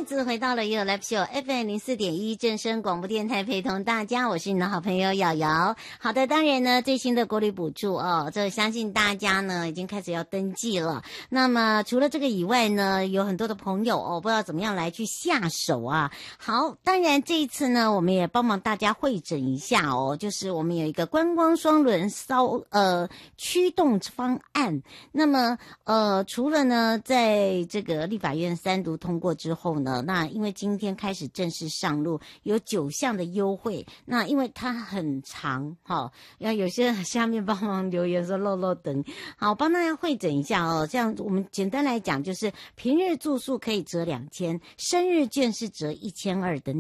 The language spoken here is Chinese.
次回到了 You Live Show FM04.1正声广播电台，陪同大家，我是你的好朋友瑶瑶。好的，当然呢，最新的国旅补助哦，这相信大家呢已经开始要登记了。那么除了这个以外呢，有很多的朋友哦，不知道怎么样来去下手啊。好，当然这一次呢，我们也帮忙大家会诊一下哦，就是我们有一个观光双轮驱动方案。那么除了呢，在这个立法院3读通过之后呢，那因为今天开始正式上路，有9项的优惠。那因为它很长，要有些下面帮忙留言说漏等，好，帮大家汇整一下哦。这样我们简单来讲，就是平日住宿可以折2000，生日券是折1200的